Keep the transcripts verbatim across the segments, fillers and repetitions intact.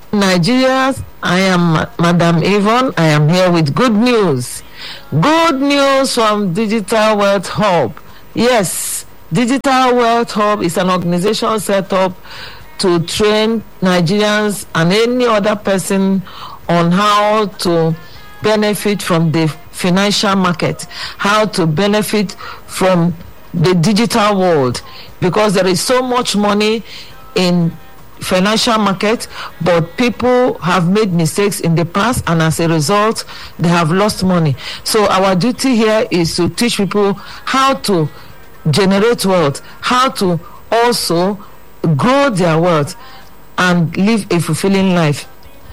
Nigerians, I am Madam Yvonne. I am here with good news. Good news from Digital Wealth Hub. Yes, Digital Wealth Hub is an organization set up to train Nigerians and any other person on how to benefit from the financial market, how to benefit from the digital world, because there is so much money in financial market, but people have made mistakes in the past, and as a result they have lost money. So our duty here is to teach people how to generate wealth, how to also grow their wealth and live a fulfilling life.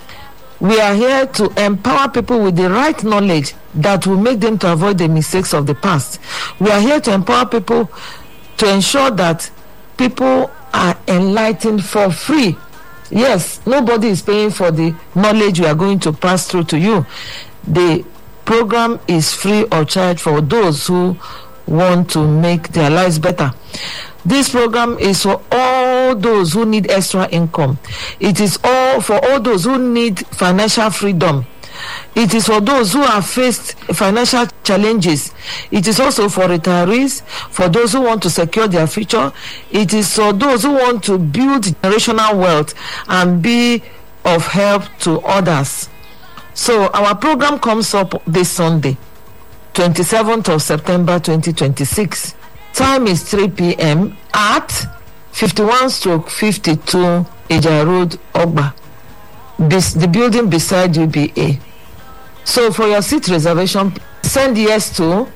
We are here to empower people with the right knowledge that will make them to avoid the mistakes of the past. We are here to empower people to ensure that people are enlightened for free. Yes, nobody is paying for the knowledge we are going to pass through to you. The program is free of charge for those who want to make their lives better. This program is for all those who need extra income. It is all for all those who need financial freedom. It is for those who have faced financial challenges. It is also for retirees, for those who want to secure their future. It is for those who want to build generational wealth and be of help to others. So our program comes up this Sunday, twenty-seventh of September twenty twenty-six. Time is three p.m. at fifty-one stroke fifty-two Ija Road, Ogba, Bes- the building beside U B A. So for your seat reservation, send yes to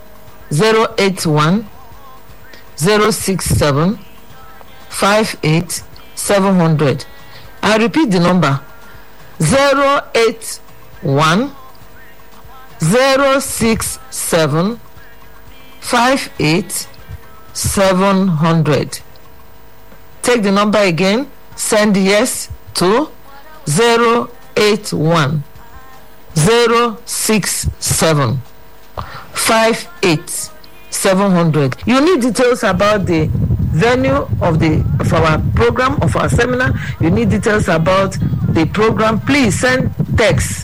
zero eight one zero six seven five eight seven zero zero. I repeat the number: zero eight one zero six seven five eight seven zero zero. Take the number again. Send yes to zero eight one zero six seven five eight seven zero zero. You need details about the venue of the of our program, of our seminar. You need details about the program. Please send text.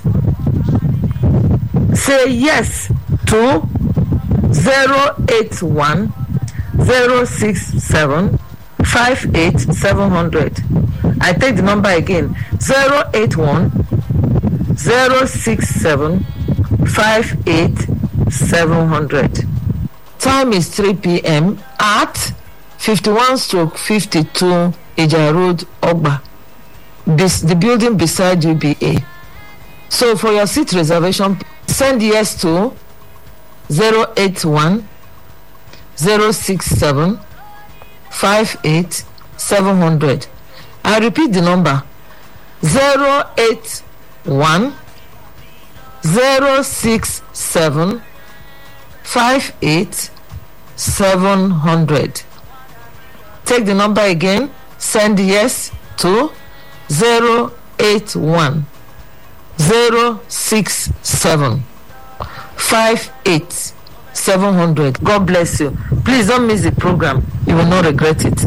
Say yes to zero eight one zero six seven five eight seven zero zero. I take the number again: zero eight one zero six seven five eight seven zero zero. Time is three p.m. at fifty-one stroke fifty-two Ija Road, Ogba, Bes- the building beside U B A. So for your seat reservation, send yes to zero eight one zero six seven five eight seven zero zero. I repeat the number: zero eight one zero six seven five eight seven zero zero. Take the number again. Send yes to zero eight one zero six seven five eight seven zero zero. God bless you. Please don't miss the program. You will not regret it.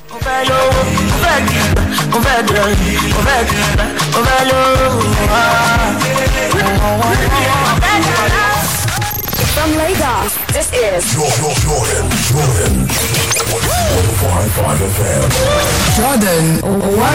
From Lagos, this is Jordan, Jordan, Jordan. one oh five point five F M. Jordan.